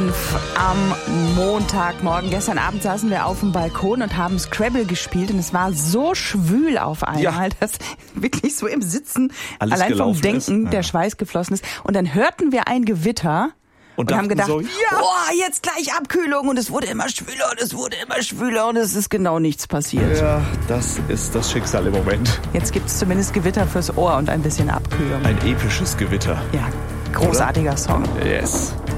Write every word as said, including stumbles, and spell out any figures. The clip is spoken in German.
fünf am Montagmorgen. Gestern Abend saßen wir auf dem Balkon und haben Scrabble gespielt und es war so schwül auf einmal, ja. dass wirklich so im Sitzen Alles allein vom Denken ja. der Schweiß geflossen ist. Und dann hörten wir ein Gewitter. Und, und haben gedacht, so, ja. oh, jetzt gleich Abkühlung und es wurde immer schwüler und es wurde immer schwüler und es ist genau nichts passiert. Ja, das ist das Schicksal im Moment. Jetzt gibt es zumindest Gewitter fürs Ohr und ein bisschen Abkühlung. Ein episches Gewitter. Ja, großartiger Oder? Song. Yes.